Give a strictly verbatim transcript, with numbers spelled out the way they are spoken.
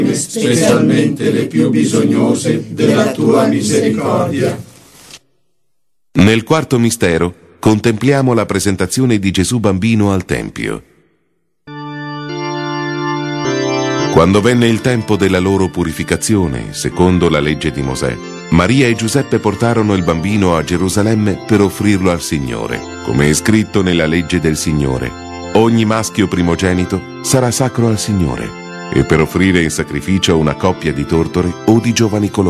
specialmente le più bisognose della tua misericordia. Nel quarto mistero contempliamo la presentazione di Gesù bambino al Tempio. Quando venne il tempo della loro purificazione, secondo la legge di Mosè, Maria e Giuseppe portarono il bambino a Gerusalemme per offrirlo al Signore, come è scritto nella legge del Signore. Ogni maschio primogenito sarà sacro al Signore, e per offrire in sacrificio una coppia di tortore o di giovani colombe.